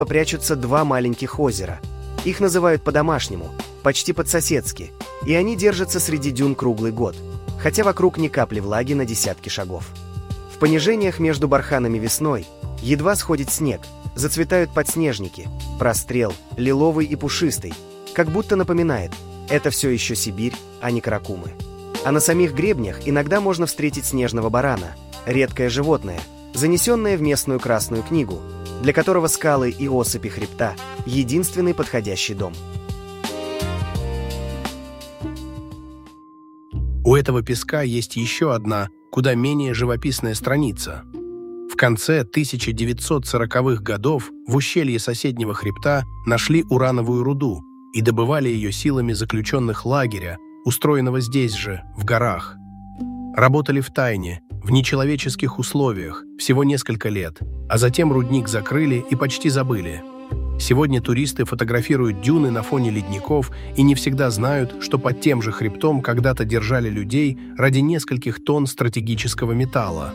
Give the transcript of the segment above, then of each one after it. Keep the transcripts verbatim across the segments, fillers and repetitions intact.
прячутся два маленьких озера. Их называют по-домашнему, почти по-соседски, и они держатся среди дюн круглый год, хотя вокруг ни капли влаги на десятки шагов. В понижениях между барханами весной едва сходит снег, зацветают подснежники, прострел, лиловый и пушистый, как будто напоминает, это все еще Сибирь, а не Каракумы. А на самих гребнях иногда можно встретить снежного барана, редкое животное, занесенное в местную Красную книгу, для которого скалы и осыпи хребта – единственный подходящий дом. У этого песка есть еще одна, куда менее живописная страница. В конце тысяча девятьсот сороковых годов в ущелье соседнего хребта нашли урановую руду и добывали ее силами заключенных лагеря, устроенного здесь же, в горах. Работали в тайне, в нечеловеческих условиях, всего несколько лет, а затем рудник закрыли и почти забыли. Сегодня туристы фотографируют дюны на фоне ледников и не всегда знают, что под тем же хребтом когда-то держали людей ради нескольких тонн стратегического металла.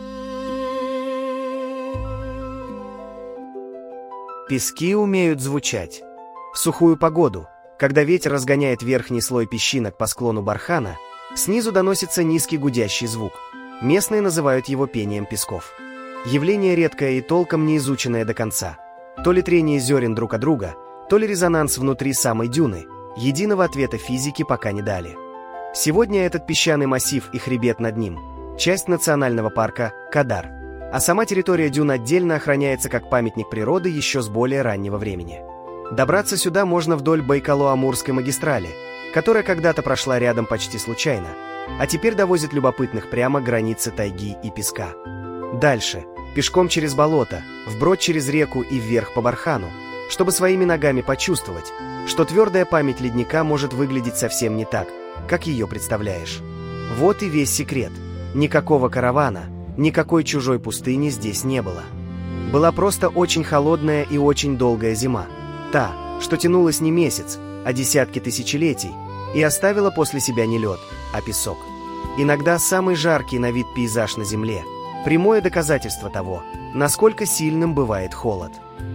Пески умеют звучать. В сухую погоду, когда ветер разгоняет верхний слой песчинок по склону бархана, снизу доносится низкий гудящий звук. Местные называют его пением песков. Явление редкое и толком не изученное до конца. То ли трение зерен друг от друга, то ли резонанс внутри самой дюны. Единого ответа физики пока не дали. Сегодня этот песчаный массив и хребет над ним – часть национального парка Кадар. А сама территория дюн отдельно охраняется как памятник природы еще с более раннего времени. Добраться сюда можно вдоль Байкало-Амурской магистрали, которая когда-то прошла рядом почти случайно, а теперь довозит любопытных прямо к границе тайги и песка. Дальше, пешком через болото, вброд через реку и вверх по бархану, чтобы своими ногами почувствовать, что твердая память ледника может выглядеть совсем не так, как ее представляешь. Вот и весь секрет. Никакого каравана, никакой чужой пустыни здесь не было. Была просто очень холодная и очень долгая зима. Та, что тянулась не месяц, а десятки тысячелетий, и оставила после себя не лед, а песок. Иногда самый жаркий на вид пейзаж на Земле – прямое доказательство того, насколько сильным бывает холод.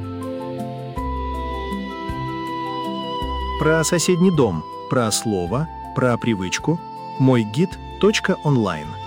Про соседний дом, про слово, про привычку. мой гид точка онлайн